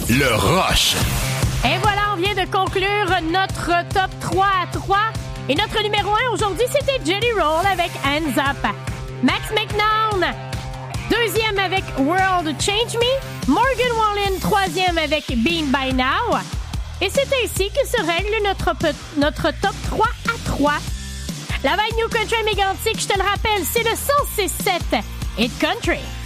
Le Rush. Et voilà, on vient de conclure notre top 3 à 3. Et notre numéro 1 aujourd'hui, c'était Jelly Roll avec Hands Up. Max McNown, deuxième avec World Change Me. Morgan Wallen, troisième avec Bean By Now. Et c'est ainsi que se règle notre top 3 à 3. La vague New Country mégantique, je te le rappelle, c'est le 106.7 Hit Country.